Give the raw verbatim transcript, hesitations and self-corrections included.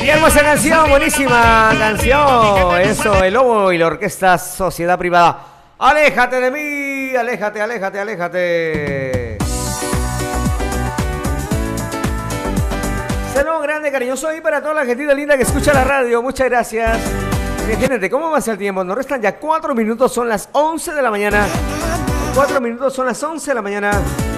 Qué hermosa canción, buenísima canción. Eso, El Lobo y la Orquesta Sociedad Privada. Aléjate de mí, aléjate, aléjate, aléjate. Saludos grande, cariñoso ahí para toda la gente linda que escucha la radio. Muchas gracias. Imagínate, ¿cómo va a ser el tiempo? Nos restan ya cuatro minutos, son las once de la mañana. Cuatro minutos, son las once de la mañana.